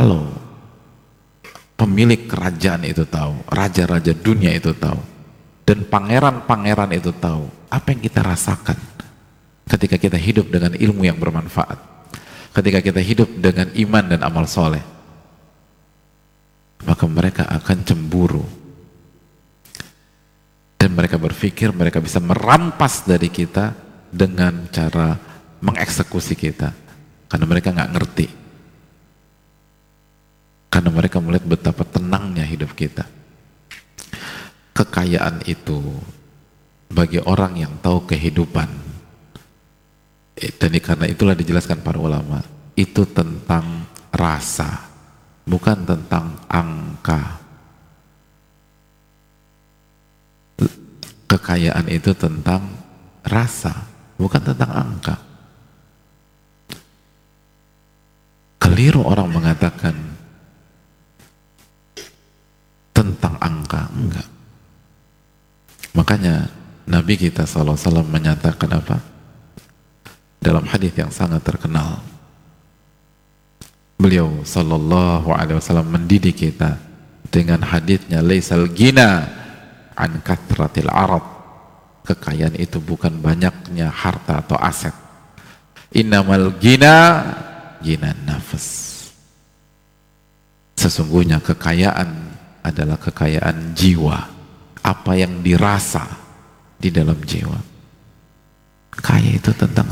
Kalau pemilik kerajaan itu tahu, raja-raja dunia itu tahu, dan pangeran-pangeran itu tahu, apa yang kita rasakan ketika kita hidup dengan ilmu yang bermanfaat, ketika kita hidup dengan iman dan amal soleh, maka mereka akan cemburu dan mereka berpikir mereka bisa merampas dari kita dengan cara mengeksekusi kita, karena mereka nggak ngerti, karena mereka melihat betapa tenangnya hidup kita. Kekayaan itu bagi orang yang tahu kehidupan, dan karena itulah dijelaskan para ulama, itu tentang rasa, bukan tentang angka. Kekayaan itu tentang rasa, bukan tentang angka. Keliru orang mengatakan tentang angka, enggak. Makanya Nabi kita SAW menyatakan apa? Dalam hadis yang sangat terkenal, beliau SAW mendidik kita dengan hadisnya, laisal gina an kathratil arad. Kekayaan itu bukan banyaknya harta atau aset. Innamal gina gina nafas. Sesungguhnya kekayaan adalah kekayaan jiwa, apa yang dirasa di dalam jiwa. Kaya itu tentang